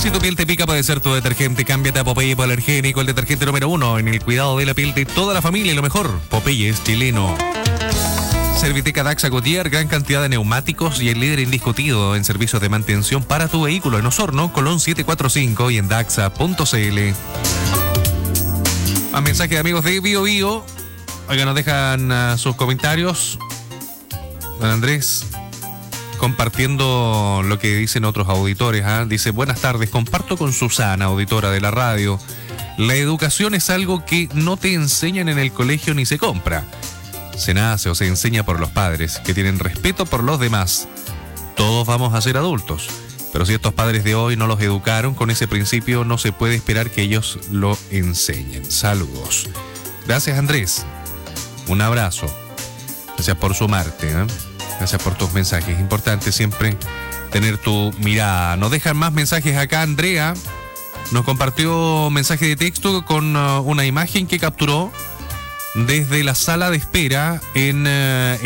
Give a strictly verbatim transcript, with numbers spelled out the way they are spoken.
Si tu piel te pica, puede ser tu detergente. Cámbiate a Popeye Hipoalergénico, el detergente número uno en el cuidado de la piel de toda la familia y lo mejor. Popeye es chileno. Serviteca Daxa Goodyear, gran cantidad de neumáticos y el líder indiscutido en servicios de mantención para tu vehículo en Osorno, Colón setecientos cuarenta y cinco y en daxa punto c l. Más mensajes de amigos de Bio Bio. Oiga, nos dejan uh, sus comentarios. Don Andrés, compartiendo lo que dicen otros auditores. ¿eh? Dice, buenas tardes, comparto con Susana, auditora de la radio. La educación es algo que no te enseñan en el colegio ni se compra. Se nace o se enseña por los padres, que tienen respeto por los demás. Todos vamos a ser adultos, pero si estos padres de hoy no los educaron con ese principio, no se puede esperar que ellos lo enseñen. Saludos. Gracias, Andrés. Un abrazo. Gracias por sumarte, ¿eh? Gracias por tus mensajes. Importante siempre tener tu mirada. Nos dejan más mensajes acá. Andrea nos compartió un mensaje de texto con uh, una imagen que capturó desde la sala de espera en... Uh,